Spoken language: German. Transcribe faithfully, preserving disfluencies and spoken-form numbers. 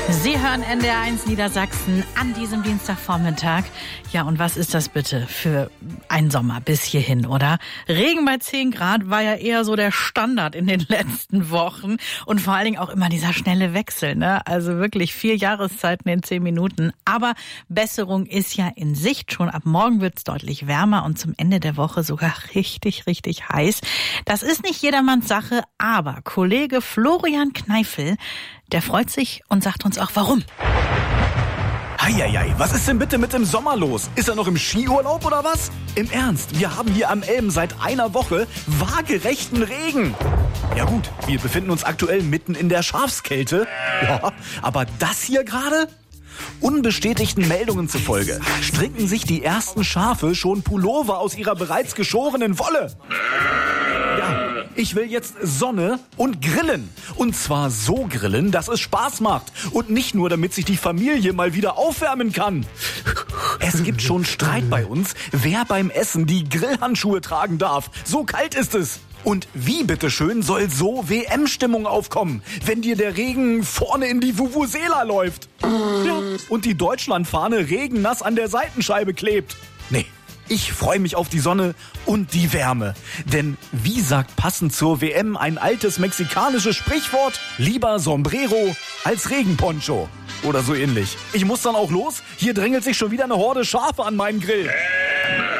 Sie hören N D R eins Niedersachsen an diesem Dienstagvormittag. Ja, und was ist das bitte für ein Sommer bis hierhin, oder? Regen bei zehn Grad war ja eher so der Standard in den letzten Wochen. Und vor allen Dingen auch immer dieser schnelle Wechsel, ne? Also wirklich vier Jahreszeiten in zehn Minuten. Aber Besserung ist ja in Sicht. Schon ab morgen wird's deutlich wärmer und zum Ende der Woche sogar richtig, richtig heiß. Das ist nicht jedermanns Sache, aber Kollege Florian Kneifel, der freut sich und sagt uns auch, warum. Heieiei, was ist denn bitte mit dem Sommer los? Ist er noch im Skiurlaub oder was? Im Ernst, wir haben hier am Elben seit einer Woche waagerechten Regen. Ja gut, wir befinden uns aktuell mitten in der Schafskälte. Ja, aber das hier gerade? Unbestätigten Meldungen zufolge stricken sich die ersten Schafe schon Pullover aus ihrer bereits geschorenen Wolle. Ja, ich will jetzt Sonne und grillen. Und zwar so grillen, dass es Spaß macht. Und nicht nur, damit sich die Familie mal wieder aufwärmen kann. Es gibt schon Streit bei uns, wer beim Essen die Grillhandschuhe tragen darf. So kalt ist es. Und wie, bitteschön, soll so W M-Stimmung aufkommen, wenn dir der Regen vorne in die Vuvuzela läuft? Ja, und die Deutschlandfahne regennass an der Seitenscheibe klebt. Nee. Ich freue mich auf die Sonne und die Wärme. Denn wie sagt passend zur W M ein altes mexikanisches Sprichwort? Lieber Sombrero als Regenponcho. Oder so ähnlich. Ich muss dann auch los. Hier drängelt sich schon wieder eine Horde Schafe an meinen Grill.